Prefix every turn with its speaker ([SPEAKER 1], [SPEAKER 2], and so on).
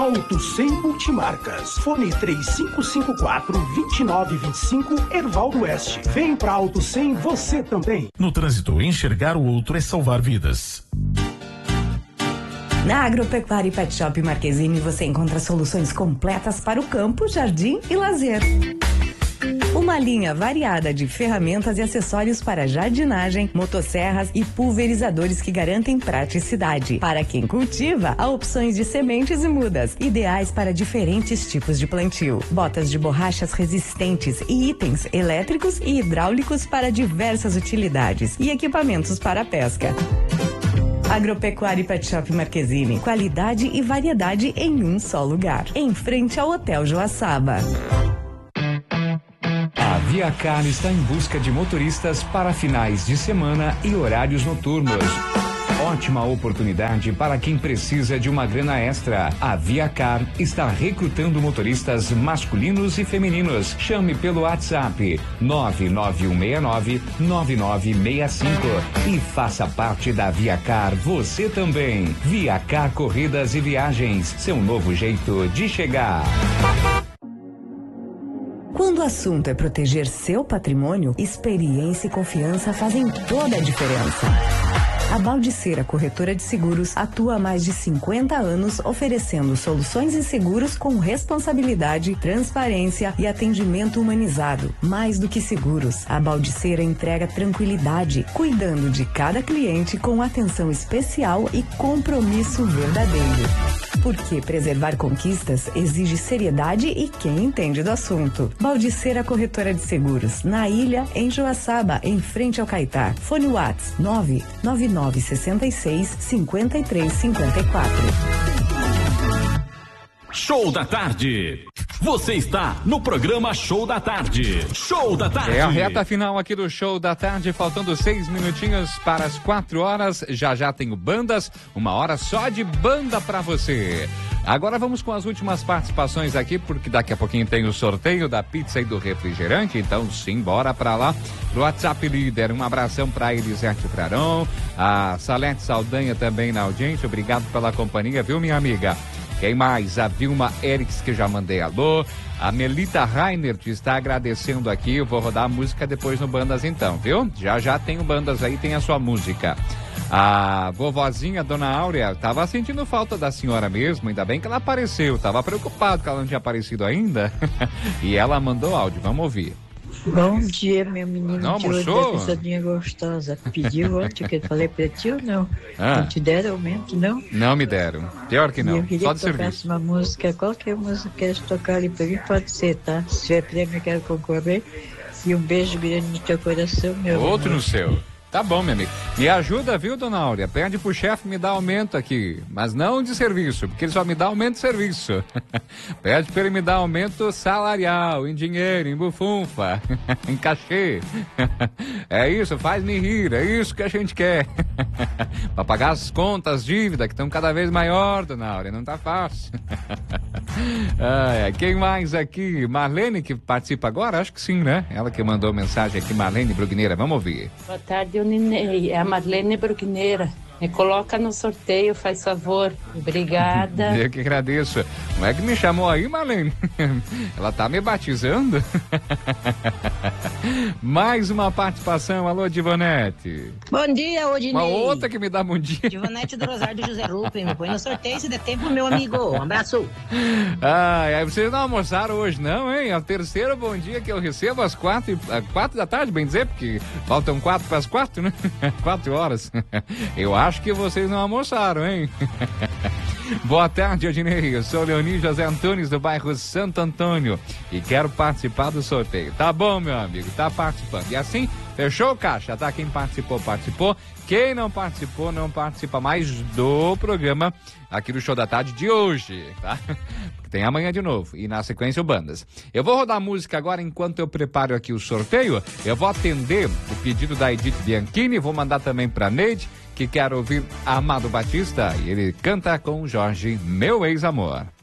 [SPEAKER 1] Auto 100 Multimarcas. Fone 3554-2925, Hervaldo Oeste. Vem pra Auto 100 você também.
[SPEAKER 2] No trânsito, enxergar o outro é salvar vidas.
[SPEAKER 3] Na Agropecuária e Pet Shop Marquezine você encontra soluções completas para o campo, jardim e lazer. Uma linha variada de ferramentas e acessórios para jardinagem, motosserras e pulverizadores que garantem praticidade. Para quem cultiva, há opções de sementes e mudas, ideais para diferentes tipos de plantio. Botas de borrachas resistentes e itens elétricos e hidráulicos para diversas utilidades e equipamentos para pesca. Agropecuária e Pet Shop Marquezine. Qualidade e variedade em um só lugar. Em frente ao Hotel Joaçaba.
[SPEAKER 4] A ViaCar está em busca de motoristas para finais de semana e horários noturnos. Ótima oportunidade para quem precisa de uma grana extra. A ViaCar está recrutando motoristas masculinos e femininos. Chame pelo WhatsApp 99169-9965 e faça parte da ViaCar você também. ViaCar Corridas e Viagens, seu novo jeito de chegar.
[SPEAKER 3] Quando o assunto é proteger seu patrimônio, experiência e confiança fazem toda a diferença. A Baldiceira Corretora de Seguros atua há mais de 50 anos oferecendo soluções em seguros com responsabilidade, transparência e atendimento humanizado. Mais do que seguros, a Baldiceira entrega tranquilidade, cuidando de cada cliente com atenção especial e compromisso verdadeiro. Porque preservar conquistas exige seriedade e quem entende do assunto. Baldiceira Corretora de Seguros, na Ilha, em Joaçaba, em frente ao Caetá. Fone Whats 99966-5354.
[SPEAKER 5] Show da Tarde. Você está no programa Show da Tarde. Show da Tarde.
[SPEAKER 6] É a reta final aqui do Show da Tarde, faltando 6 minutinhos para as 4 horas. Já tenho bandas, 1 hora só de banda pra você. Agora vamos com as últimas participações aqui, porque daqui a pouquinho tem o sorteio da pizza e do refrigerante, então sim, bora pra lá. Pro WhatsApp Líder, um abração pra Elisete Praron, a Salete Saldanha também na audiência, obrigado pela companhia, viu, minha amiga? Quem mais? A Vilma Eriks, que já mandei alô. A Melita Reinert está agradecendo aqui. Eu vou rodar a música depois no Bandas então, viu? Já tem o Bandas aí, tem a sua música. A vovozinha, Dona Áurea, tava sentindo falta da senhora mesmo, ainda bem que ela apareceu. Tava preocupado que ela não tinha aparecido ainda. E ela mandou áudio, vamos ouvir.
[SPEAKER 7] Bom dia, meu menino.
[SPEAKER 6] Não
[SPEAKER 7] de hoje
[SPEAKER 6] almoçou?
[SPEAKER 7] da pisadinha gostosa. Pediu ontem que eu falei pra ti ou não?
[SPEAKER 6] Ah.
[SPEAKER 7] Não te deram aumento, não?
[SPEAKER 6] Não me deram. Pior que
[SPEAKER 7] E
[SPEAKER 6] não,
[SPEAKER 7] eu queria
[SPEAKER 6] só
[SPEAKER 7] que
[SPEAKER 6] de serviço.
[SPEAKER 7] tocasse uma música, qualquer música que eles tocarem pra mim, pode ser, tá? Se tiver prêmio, eu quero concorrer. E um beijo grande no teu coração, meu
[SPEAKER 6] Outro
[SPEAKER 7] amor.
[SPEAKER 6] no seu. Tá bom, minha amiga. Me ajuda, viu, Dona Áurea? Pede pro chefe me dar aumento aqui, mas não de serviço, porque ele só me dá aumento de serviço. Pede pra ele me dar aumento salarial, em dinheiro, em bufunfa, em cachê. É isso, faz-me rir, é isso que a gente quer. Pra pagar as contas, dívidas, que estão cada vez maior, Dona Áurea, não tá fácil. Quem mais aqui? Marlene, que participa agora? Acho que sim, né? Ela que mandou mensagem aqui, Marlene Brugneira, vamos ouvir.
[SPEAKER 8] Boa tarde, Ninei. É a Marlene Brugneira. Me coloca no sorteio, faz favor. Obrigada.
[SPEAKER 6] Eu que agradeço. Não é que me chamou aí, Marlene? Ela tá me batizando? Mais uma participação. Alô, Divonete.
[SPEAKER 9] Bom dia, Odinei.
[SPEAKER 6] Uma outra que me dá bom dia.
[SPEAKER 9] Divonete do Rosário do José Lupe. Me põe no sorteio se der tempo, meu amigo. Um abraço.
[SPEAKER 6] Aí vocês não almoçaram hoje, não, hein? É o terceiro bom dia que eu recebo às 4 da tarde, bem dizer, porque faltam 4 para as 4, né? 4 horas. Eu acho que vocês não almoçaram, hein? Boa tarde, Odinei. Eu sou Leoni José Antunes, do bairro Santo Antônio, e quero participar do sorteio. Tá bom, meu amigo, tá participando. E assim, fechou, Caixa? Tá? Quem participou, participou. Quem não participou, não participa mais do programa aqui do Show da Tarde de hoje, tá? Tem amanhã de novo. E na sequência o Bandas. Eu vou rodar música agora enquanto eu preparo aqui o sorteio. Eu vou atender o pedido da Edith Bianchini. Vou mandar também pra Neide, que quer ouvir Amado Batista. E ele canta com Jorge, Meu Ex-Amor.